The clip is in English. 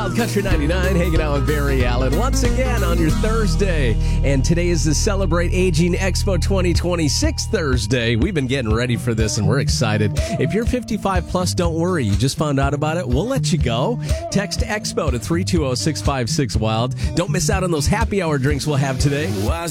Wild Country 99, hanging out with Barry Allen once again on your Thursday. And today is the Celebrate Aging Expo 2026 Thursday. We've been getting ready for this and we're excited. If you're 55 plus, don't worry. You just found out about it. We'll let you go. Text EXPO to 320-656-WILD. Don't miss out on those happy hour drinks we'll have today.